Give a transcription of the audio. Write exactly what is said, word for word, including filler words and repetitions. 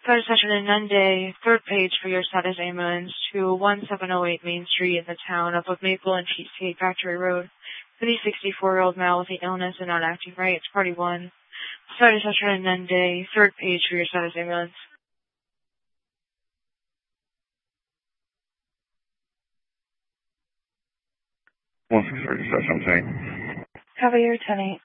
Third session in Nunde, third page for your status ambulance to one seven zero eight Main Street in the town up of Maple and Cheesecake Factory Road. For the sixty-four-year-old male with the illness and not acting right, it's party one. Status session in Nunde, third page for your status ambulance. one six three, session ten. Cover your ten eight.